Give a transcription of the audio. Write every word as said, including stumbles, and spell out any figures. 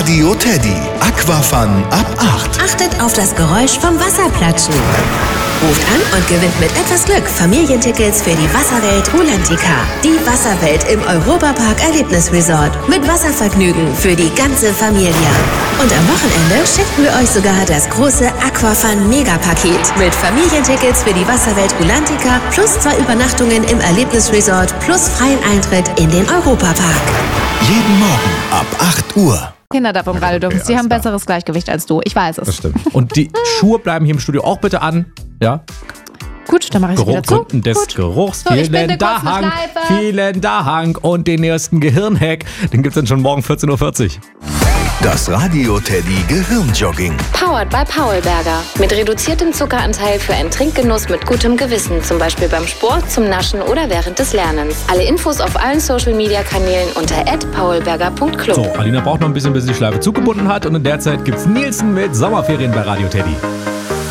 Radio Teddy. Aquafun ab acht. Achtet auf das Geräusch vom Wasserplatschen. Ruft an und gewinnt mit etwas Glück Familientickets für die Wasserwelt Rulantica. Die Wasserwelt im Europapark Erlebnisresort. Mit Wasservergnügen für die ganze Familie. Und am Wochenende schicken wir euch sogar das große Aquafun Megapaket. Mit Familientickets für die Wasserwelt Rulantica plus zwei Übernachtungen im Erlebnisresort plus freien Eintritt in den Europapark. Jeden Morgen ab acht Uhr. Kinder da vom Radio dürfen. Okay, Sie haben klar. besseres Gleichgewicht als du. Ich weiß es. Das stimmt. Und die Schuhe bleiben hier im Studio auch bitte an. Ja. Gut, dann mache ich es wieder zu. Gründen des Gut. Geruchs. So, ich vielen binde kurz eine Dank. Schleife. Vielen Dank. Und den ersten Gehirnhack, den gibt's dann schon morgen vierzehn Uhr vierzig. Das Radio Teddy Gehirnjogging. Powered by Paulberger. Mit reduziertem Zuckeranteil für einen Trinkgenuss mit gutem Gewissen. Zum Beispiel beim Sport, zum Naschen oder während des Lernens. Alle Infos auf allen Social-Media-Kanälen unter at paulberger punkt club. So, Alina braucht noch ein bisschen, bis sie die Schleife zugebunden hat. Und in der Zeit gibt's Nielsen mit Sommerferien bei Radio Teddy.